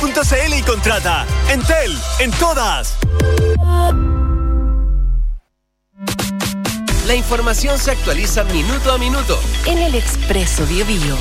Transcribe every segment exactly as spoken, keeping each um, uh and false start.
punto c l y contrata. Entel, en todas. La información se actualiza minuto a minuto en el Expreso BioBio.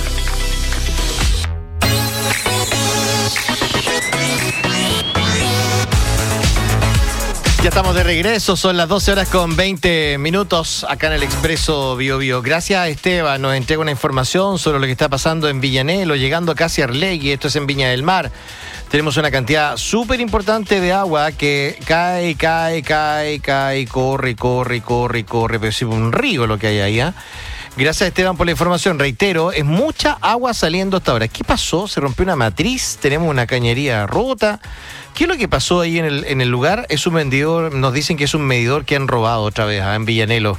Ya estamos de regreso, son las doce horas con veinte minutos acá en el Expreso BioBio. Gracias, Esteban, nos entrega una información sobre lo que está pasando en Villanelo, llegando casi a Arlegui, esto es en Viña del Mar. Tenemos una cantidad súper importante de agua que cae, cae, cae, cae, corre, corre, corre, corre, pero es un río lo que hay ahí, ¿eh? Gracias, Esteban, por la información. Reitero, es mucha agua saliendo hasta ahora. ¿Qué pasó? ¿Se rompió una matriz? ¿Tenemos una cañería rota? ¿Qué es lo que pasó ahí en el, en el lugar? Es un medidor, nos dicen que es un medidor que han robado otra vez, ¿eh? En Villanelo.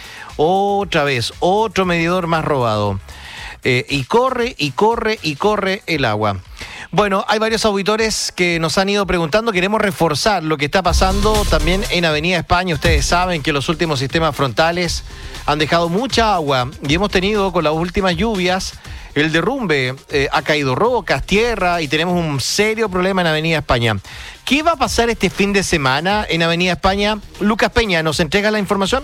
Otra vez, otro medidor más robado. Eh, y corre, y corre, y corre el agua. Bueno, hay varios auditores que nos han ido preguntando, queremos reforzar lo que está pasando también en Avenida España. Ustedes saben que los últimos sistemas frontales han dejado mucha agua y hemos tenido con las últimas lluvias el derrumbe, eh, ha caído rocas, tierra y tenemos un serio problema en Avenida España. ¿Qué va a pasar este fin de semana en Avenida España? Lucas Peña, ¿nos entrega la información?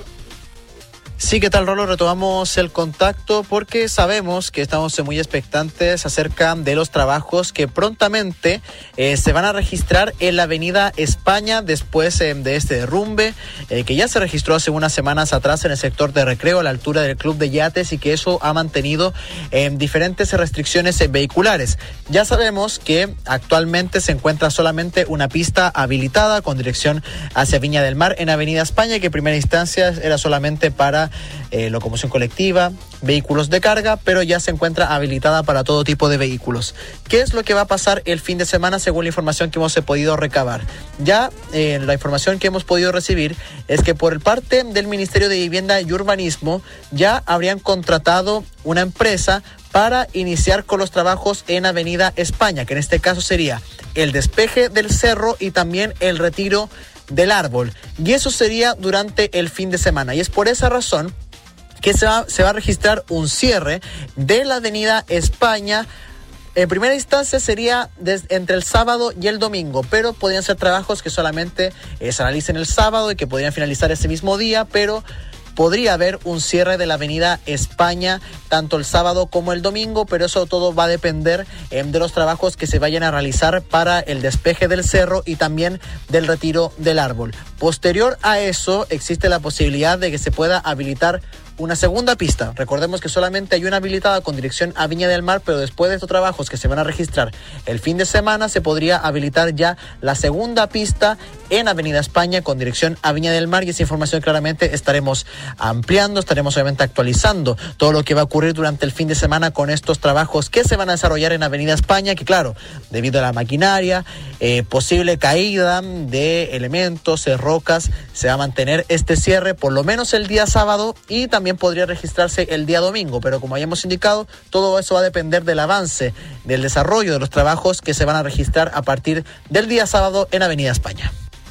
Sí, ¿qué tal, Rolo? Retomamos el contacto porque sabemos que estamos muy expectantes acerca de los trabajos que prontamente eh, se van a registrar en la Avenida España después eh, de este derrumbe eh, que ya se registró hace unas semanas atrás en el sector de Recreo a la altura del Club de Yates y que eso ha mantenido eh, diferentes restricciones eh, vehiculares. Ya sabemos que actualmente se encuentra solamente una pista habilitada con dirección hacia Viña del Mar en Avenida España, que en primera instancia era solamente para Eh, locomoción colectiva, vehículos de carga, pero ya se encuentra habilitada para todo tipo de vehículos. ¿Qué es lo que va a pasar el fin de semana según la información que hemos podido recabar? Ya eh, la información que hemos podido recibir es que por parte del Ministerio de Vivienda y Urbanismo ya habrían contratado una empresa para iniciar con los trabajos en Avenida España, que en este caso sería el despeje del cerro y también el retiro del árbol, y eso sería durante el fin de semana, y es por esa razón que se va, se va a registrar un cierre de la Avenida España. En primera instancia sería desde, entre el sábado y el domingo, pero podrían ser trabajos que solamente eh, se realicen el sábado y que podrían finalizar ese mismo día, pero podría haber un cierre de la Avenida España tanto el sábado como el domingo, pero eso todo va a depender eh, de los trabajos que se vayan a realizar para el despeje del cerro y también del retiro del árbol. Posterior a eso, existe la posibilidad de que se pueda habilitar una segunda pista. Recordemos que solamente hay una habilitada con dirección a Viña del Mar, pero después de estos trabajos que se van a registrar el fin de semana, se podría habilitar ya la segunda pista en Avenida España con dirección a Viña del Mar, y esa información claramente estaremos ampliando, estaremos obviamente actualizando todo lo que va a ocurrir durante el fin de semana con estos trabajos que se van a desarrollar en Avenida España, que claro, debido a la maquinaria, eh, posible caída de elementos, de rocas, se va a mantener este cierre por lo menos el día sábado y también También podría registrarse el día domingo, pero como hayamos indicado, todo eso va a depender del avance, del desarrollo de los trabajos que se van a registrar a partir del día sábado en Avenida España.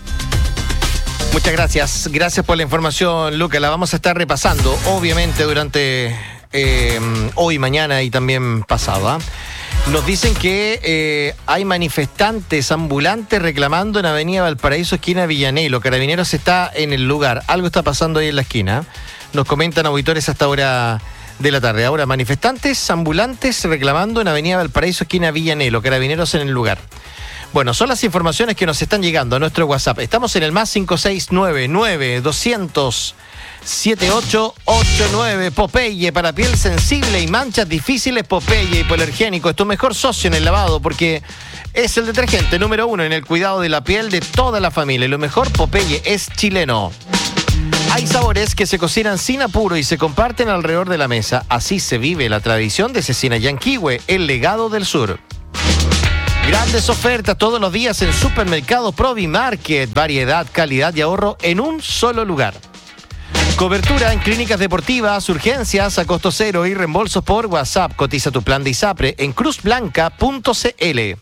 Muchas gracias, gracias por la información, Luca. La vamos a estar repasando, obviamente, durante eh, hoy, mañana y también pasado, ¿eh? Nos dicen que eh, hay manifestantes ambulantes reclamando en Avenida Valparaíso, esquina Villanelo. Carabineros está en el lugar, algo está pasando ahí en la esquina. Nos comentan auditores hasta hora de la tarde. Ahora, manifestantes ambulantes reclamando en Avenida Valparaíso, esquina Villanelo. Carabineros en el lugar. Bueno, son las informaciones que nos están llegando a nuestro WhatsApp. Estamos en el más cinco seis nueve nueve doscientos siete ocho ocho nueve. Popeye, para piel sensible y manchas difíciles, Popeye hipoalergénico es tu mejor socio en el lavado porque es el detergente número uno en el cuidado de la piel de toda la familia. Y lo mejor, Popeye es chileno. Hay sabores que se cocinan sin apuro y se comparten alrededor de la mesa. Así se vive la tradición de Cecina Yanquihue, el legado del sur. Grandes ofertas todos los días en Supermercado Provimarket. Variedad, calidad y ahorro en un solo lugar. Cobertura en clínicas deportivas, urgencias a costo cero y reembolsos por WhatsApp. Cotiza tu plan de ISAPRE en cruz blanca punto c l.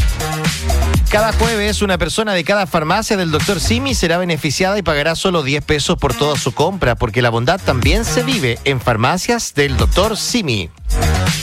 Cada jueves, una persona de cada farmacia del doctor Simi será beneficiada y pagará solo diez pesos por toda su compra, porque la bondad también se vive en farmacias del doctor Simi.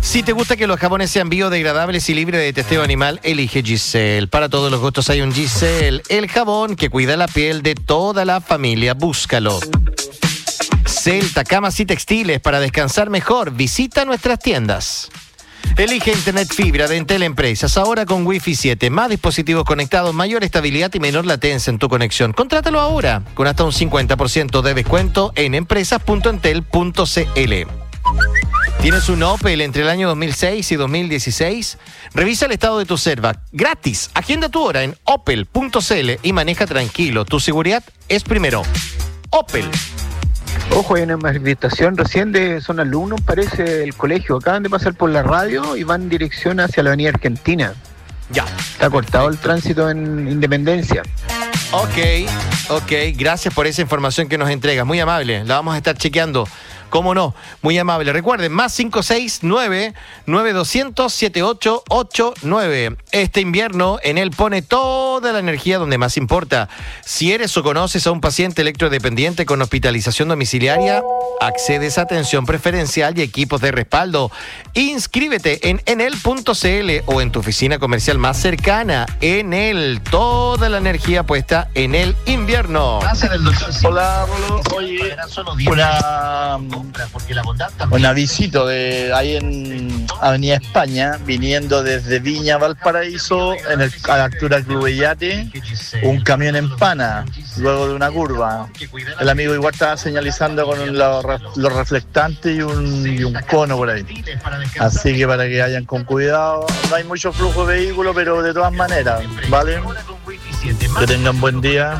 Si te gusta que los jabones sean biodegradables y libres de testeo animal, elige Giselle. Para todos los gustos hay un Giselle, el jabón que cuida la piel de toda la familia. Búscalo. Celta, camas y textiles para descansar mejor. Visita nuestras tiendas. Elige Internet Fibra de Entel Empresas, ahora con Wi-Fi siete. Más dispositivos conectados, mayor estabilidad y menor latencia en tu conexión. Contrátalo ahora, con hasta un cincuenta por ciento de descuento en empresas punto entel punto c l. ¿Tienes un Opel entre el año dos mil seis y dos mil dieciséis? Revisa el estado de tu Serva gratis. Agenda tu hora en opel punto c l y maneja tranquilo. Tu seguridad es primero. Opel. Ojo, hay una manifestación recién de son alumnos, parece, del colegio. Acaban de pasar por la radio y van en dirección hacia la avenida Argentina. Ya. Está cortado el tránsito en Independencia. Ok, ok. Gracias por esa información que nos entregas. Muy amable. La vamos a estar chequeando. ¿Cómo no? Muy amable. Recuerden, más cinco seis nueve, nueve dos cero cero, siete ocho ocho nueve. Este invierno, Enel pone toda la energía donde más importa. Si eres o conoces a un paciente electrodependiente con hospitalización domiciliaria, accedes a atención preferencial y equipos de respaldo. Inscríbete en enel punto c l o en tu oficina comercial más cercana. Enel, toda la energía puesta en el invierno. Hola, Rolo. Oye, una... un avisito de ahí en Avenida España, viniendo desde Viña Valparaíso, en el, a la altura del Club Yate, un camión empana luego de una curva. El amigo igual estaba señalizando con los, los reflectantes y un, y un cono por ahí. Así que para que vayan con cuidado. No hay mucho flujo de vehículos, pero de todas maneras, ¿vale? Que tengan buen día.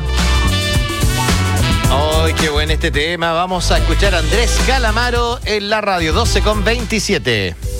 ¡Ay, qué bueno este tema! Vamos a escuchar a Andrés Calamaro en la radio, doce con veintisiete.